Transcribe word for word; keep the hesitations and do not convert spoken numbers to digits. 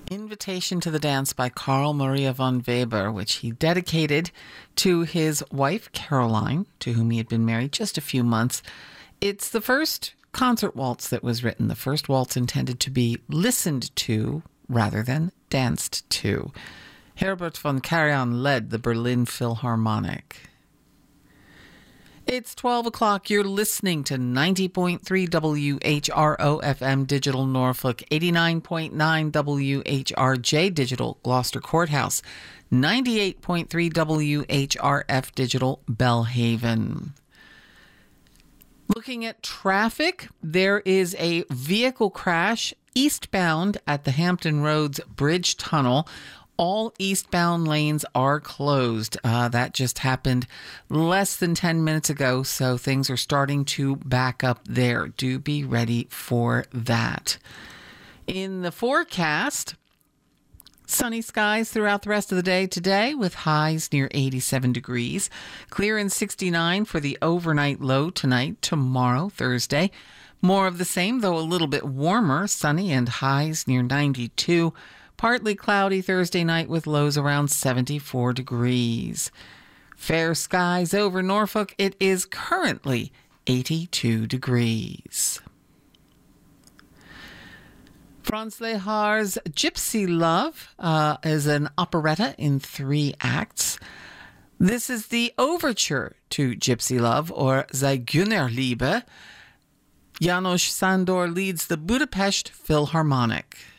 Invitation to the Dance by Carl Maria von Weber, which he dedicated to his wife, Caroline, to whom he had been married just a few months. It's the first concert waltz that was written, the first waltz intended to be listened to rather than danced to. Herbert von Karajan led the Berlin Philharmonic. It's twelve o'clock. You're listening to ninety point three W H R O F M Digital Norfolk, eighty-nine point nine W H R J Digital Gloucester Courthouse, ninety-eight point three W H R F Digital Belhaven. Looking at traffic, there is a vehicle crash eastbound at the Hampton Roads Bridge Tunnel. All eastbound lanes are closed. Uh, that just happened less than ten minutes ago, so things are starting to back up there. Do be ready for that. In the forecast, sunny skies throughout the rest of the day today with highs near eighty-seven degrees. Clear and sixty-nine for the overnight low tonight, tomorrow, Thursday. More of the same, though a little bit warmer, sunny and highs near ninety-two. Partly cloudy Thursday night with lows around seventy-four degrees. Fair skies over Norfolk. It is currently eighty-two degrees. Franz Lehar's Gypsy Love uh, is an operetta in three acts. This is the overture to Gypsy Love, or Zigeunerliebe. János Sándor leads the Budapest Philharmonic.